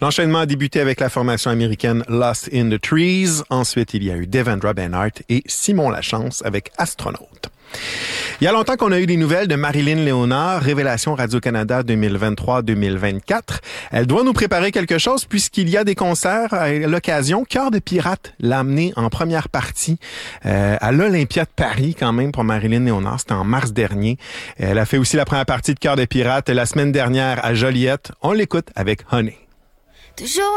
L'enchaînement a débuté avec la formation américaine Lost in the Trees. Ensuite, il y a eu Devendra Banhart et Simon Lachance avec Astronaute. Il y a longtemps qu'on a eu des nouvelles de Marilyn Léonard, Révélation Radio-Canada 2023-2024. Elle doit nous préparer quelque chose puisqu'il y a des concerts à l'occasion. Cœur de pirate l'a amené en première partie à l'Olympia de Paris quand même pour Marilyn Léonard. C'était en mars dernier. Elle a fait aussi la première partie de Cœur de pirate la semaine dernière à Joliette. On l'écoute avec Honey. Toujours